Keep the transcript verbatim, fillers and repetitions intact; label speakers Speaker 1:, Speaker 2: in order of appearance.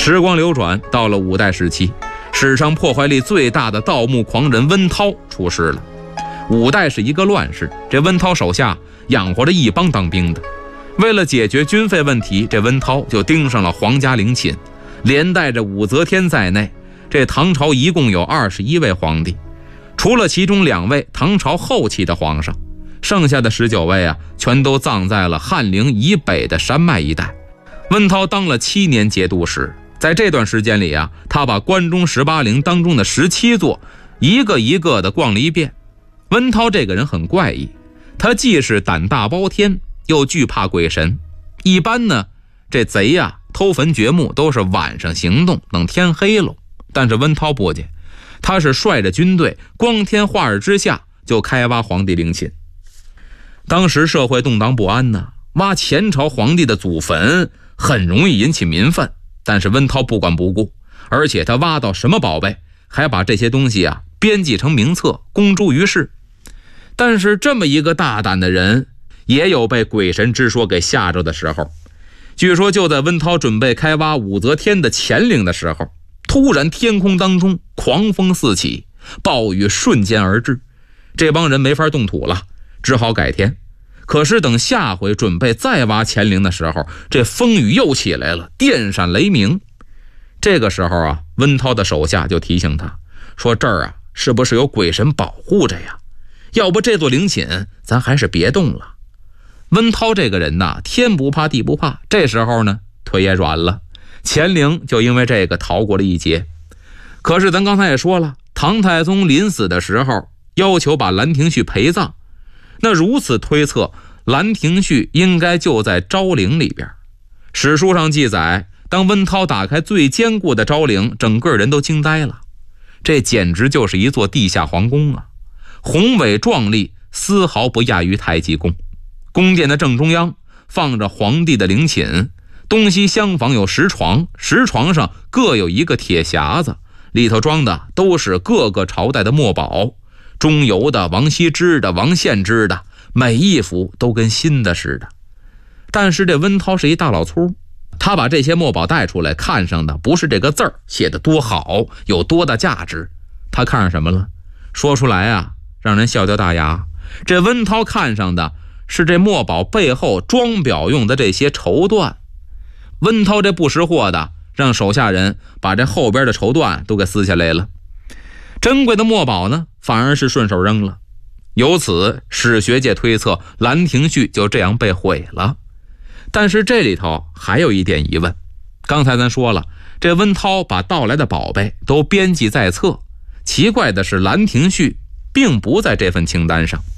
Speaker 1: 时光流转，到了五代时期，史上破坏力最大的盗墓狂人温韬出世了。五代是一个乱世，这温韬手下养活着一帮当兵的。为了解决军费问题，这温韬就盯上了皇家陵寝，连带着武则天在内，这唐朝一共有二十一位皇帝，除了其中两位唐朝后期的皇上，剩下的十九位啊，全都葬在了汉陵以北的山脉一带。温韬当了七年节度使，在这段时间里啊，他把关中十八陵当中的十七座一个一个的逛了一遍。温韬这个人很怪异，他既是胆大包天，又惧怕鬼神。一般呢，这贼呀、啊、偷坟掘墓都是晚上行动，等天黑了。但是温韬不介，他是率着军队，光天化日之下就开挖皇帝陵寝。当时社会动荡不安呢，挖前朝皇帝的祖坟很容易引起民愤，但是温韬不管不顾，而且他挖到什么宝贝，还把这些东西啊编辑成名册，公诸于世。但是这么一个大胆的人，也有被鬼神之说给吓着的时候。据说就在温韬准备开挖武则天的乾陵的时候，突然天空当中狂风四起，暴雨瞬间而至，这帮人没法动土了，只好改天。可是等下回准备再挖乾陵的时候，这风雨又起来了，电闪雷鸣。这个时候啊，温韬的手下就提醒他说，这儿啊是不是有鬼神保护着呀？要不这座陵寝咱还是别动了。温韬这个人呐，天不怕地不怕，这时候呢腿也软了，乾陵就因为这个逃过了一劫。可是咱刚才也说了，唐太宗临死的时候要求把兰亭序陪葬，那如此推测，兰亭序应该就在昭陵里边。史书上记载，当温韬打开最坚固的昭陵，整个人都惊呆了，这简直就是一座地下皇宫啊，宏伟壮丽，丝毫不亚于太极宫。宫殿的正中央放着皇帝的陵寝，东西厢房有十床，十床上各有一个铁匣子，里头装的都是各个朝代的墨宝，中游的、王羲之的、王献之的，每一幅都跟新的似的。但是这温韬是一大老粗，他把这些墨宝带出来，看上的不是这个字儿写得多好，有多大价值，他看上什么了？说出来啊，让人笑掉大牙。这温韬看上的是这墨宝背后装裱用的这些绸缎。温韬这不识货的，让手下人把这后边的绸缎都给撕下来了。珍贵的墨宝呢，反而是顺手扔了。由此，史学界推测兰亭序就这样被毁了。但是这里头还有一点疑问，刚才咱说了，这温韬把盗来的宝贝都编辑在册，奇怪的是兰亭序并不在这份清单上。